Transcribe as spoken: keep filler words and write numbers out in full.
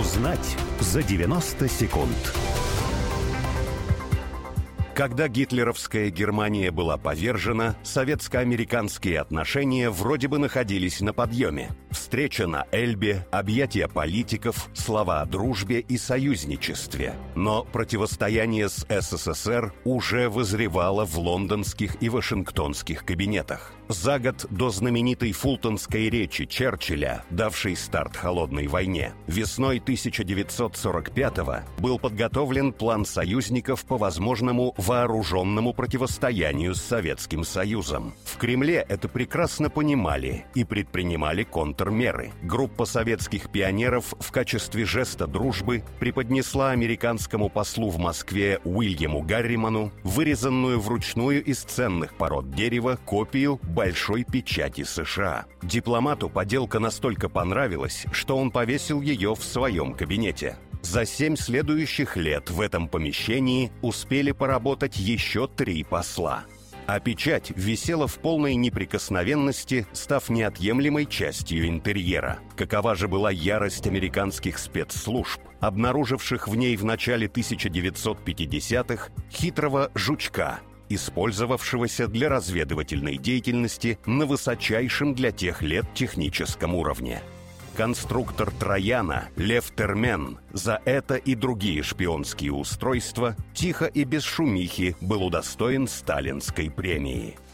Узнать за девяносто секунд. Когда гитлеровская Германия была повержена, советско-американские отношения вроде бы находились на подъеме. Встреча на Эльбе, объятия политиков, слова о дружбе и союзничестве. Но противостояние с СССР уже вызревало в лондонских и вашингтонских кабинетах. За год до знаменитой фултонской речи Черчилля, давшей старт холодной войне, весной тысяча девятьсот сорок пятого был подготовлен план союзников по возможному вооруженному противостоянию с Советским Союзом. В Кремле это прекрасно понимали и предпринимали контрмеры. Группа советских пионеров в качестве жеста дружбы преподнесла американскому послу в Москве Уильяму Гарриману вырезанную вручную из ценных пород дерева копию большой печати США. Дипломату поделка настолько понравилась, что он повесил ее в своем кабинете. За семь следующих лет в этом помещении успели поработать еще три посла. А печать висела в полной неприкосновенности, став неотъемлемой частью интерьера. Какова же была ярость американских спецслужб, обнаруживших в ней в начале тысяча девятьсот пятидесятых хитрого жучка, использовавшегося для разведывательной деятельности на высочайшем для тех лет техническом уровне. Конструктор Трояна Лев Термен за это и другие шпионские устройства тихо и без шумихи был удостоен сталинской премии.